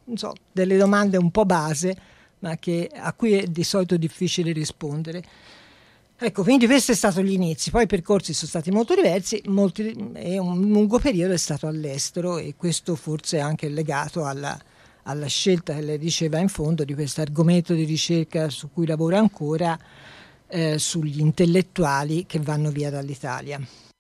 non so, delle domande un po' base, ma a cui è di solito difficile rispondere. Ecco, quindi questo è stato gli inizi, poi i percorsi sono stati molto diversi, e un lungo periodo è stato all'estero, e questo forse è anche legato alla scelta che lei diceva in fondo di questo argomento di ricerca su cui lavora ancora, sugli intellettuali che vanno via dall'Italia.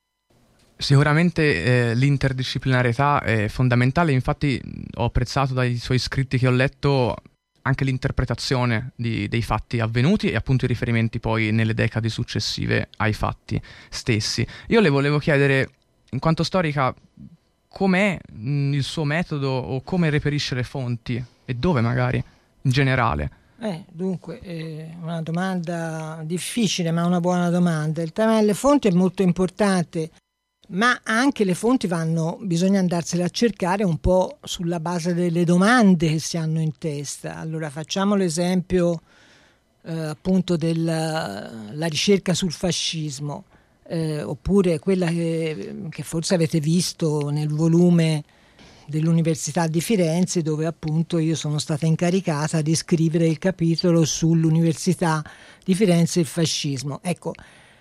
Sicuramente l'interdisciplinarietà è fondamentale, infatti ho apprezzato dai suoi scritti che ho letto anche l'interpretazione dei fatti avvenuti e appunto i riferimenti poi nelle decadi successive ai fatti stessi. Io le volevo chiedere, in quanto storica, com'è il suo metodo o come reperisce le fonti e dove magari, in generale? Dunque, è una domanda difficile ma una buona domanda. Il tema delle fonti è molto importante, ma anche le fonti bisogna andarsele a cercare un po' sulla base delle domande che si hanno in testa. Allora facciamo l'esempio appunto della ricerca sul fascismo, oppure quella che forse avete visto nel volume dell'Università di Firenze, dove appunto io sono stata incaricata di scrivere il capitolo sull'Università di Firenze e il fascismo. Ecco,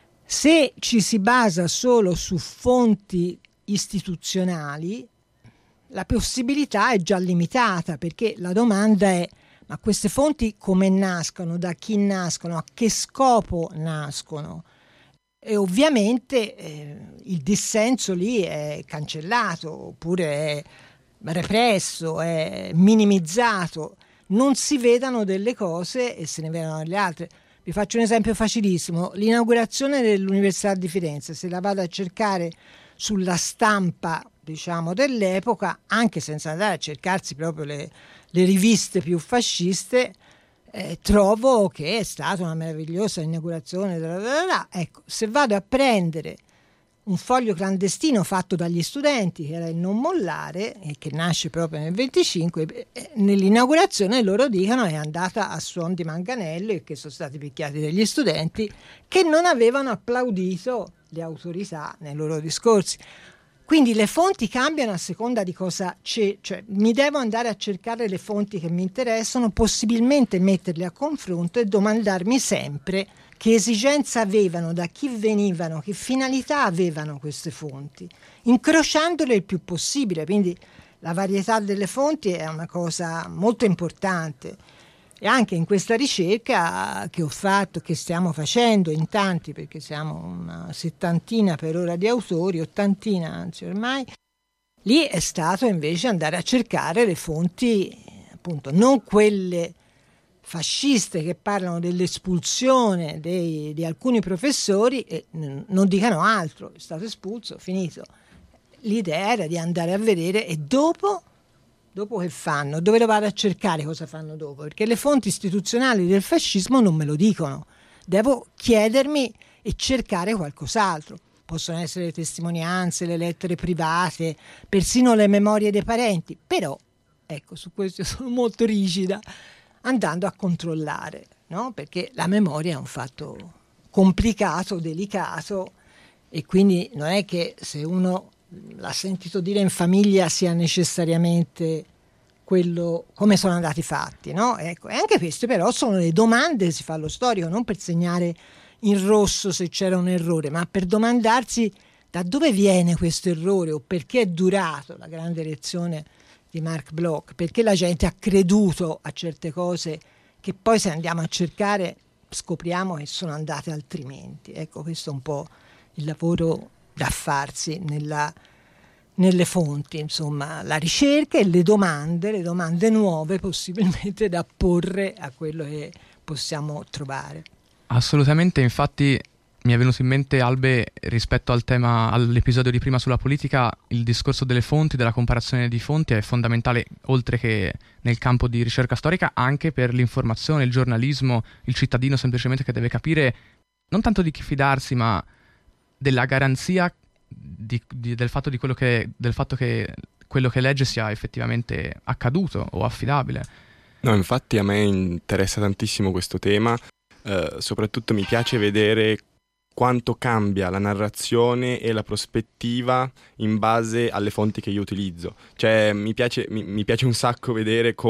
se ci si basa solo su fonti istituzionali, la possibilità è già limitata, perché la domanda è: ma queste fonti come nascono, da chi nascono, a che scopo nascono? E ovviamente il dissenso lì è cancellato, oppure è represso, è minimizzato, non si vedano delle cose e se ne vedano delle altre. Vi faccio un esempio facilissimo: l'inaugurazione dell'Università di Firenze, se la vado a cercare sulla stampa, diciamo, dell'epoca, anche senza andare a cercarsi proprio le riviste più fasciste, trovo che è stata una meravigliosa inaugurazione. Ecco, se vado a prendere un foglio clandestino fatto dagli studenti, che era il Non Mollare, e che nasce proprio nel 25, nell'inaugurazione loro dicono è andata a suon di manganello e che sono stati picchiati dagli studenti che non avevano applaudito le autorità nei loro discorsi. Quindi le fonti cambiano a seconda di cosa c'è, cioè mi devo andare a cercare le fonti che mi interessano, possibilmente metterle a confronto e domandarmi sempre che esigenza avevano, da chi venivano, che finalità avevano queste fonti, incrociandole il più possibile. Quindi la varietà delle fonti è una cosa molto importante. E anche in questa ricerca che ho fatto, che stiamo facendo in tanti, perché siamo una 70 per ora di autori, 80 anzi ormai, lì è stato invece andare a cercare le fonti, appunto, non quelle fasciste che parlano dell'espulsione di alcuni professori e non dicano altro, è stato espulso, finito. L'idea era di andare a vedere e dopo che fanno? Dove lo vado a cercare cosa fanno dopo? Perché le fonti istituzionali del fascismo non me lo dicono. Devo chiedermi e cercare qualcos'altro. Possono essere le testimonianze, le lettere private, persino le memorie dei parenti. Però, ecco, su questo sono molto rigida, andando a controllare, no? Perché la memoria è un fatto complicato, delicato, e quindi non è che se uno l'ha sentito dire in famiglia sia necessariamente quello come sono andati i fatti, no? Ecco, e anche queste però sono le domande che si fa allo storico, non per segnare in rosso se c'era un errore, ma per domandarsi da dove viene questo errore o perché è durato. La grande lezione di Mark Bloch, perché la gente ha creduto a certe cose che poi se andiamo a cercare scopriamo che sono andate altrimenti. Ecco, questo è un po' il lavoro da farsi nelle fonti, insomma, la ricerca e le domande nuove possibilmente da porre a quello che possiamo trovare. Assolutamente, infatti mi è venuto in mente, Albe, rispetto al tema, all'episodio di prima sulla politica, il discorso delle fonti, della comparazione di fonti è fondamentale, oltre che nel campo di ricerca storica, anche per l'informazione, il giornalismo, il cittadino semplicemente che deve capire non tanto di chi fidarsi, ma della garanzia del fatto che quello che legge sia effettivamente accaduto o affidabile. No, infatti a me interessa tantissimo questo tema, soprattutto mi piace vedere quanto cambia la narrazione e la prospettiva in base alle fonti che io utilizzo. Cioè mi piace un sacco vedere